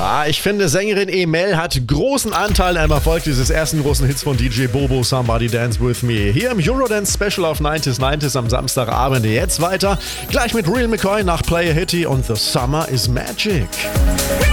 Ich finde, Sängerin Emel hat großen Anteil am Erfolg dieses ersten großen Hits von DJ Bobo, Somebody Dance With Me. Hier im Eurodance Special auf 90s am Samstagabend. Jetzt weiter, gleich mit Real McCoy nach Play a Hitty und The Summer is Magic.